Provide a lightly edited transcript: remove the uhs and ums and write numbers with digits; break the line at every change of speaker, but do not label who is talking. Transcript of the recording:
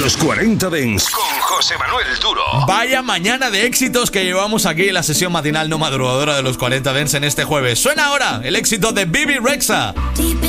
Los 40 Dents con José Manuel Duro.
Vaya mañana de éxitos que llevamos aquí en la sesión matinal no madrugadora de los 40 Dents en este jueves. Suena ahora el éxito de Bebe Rexha.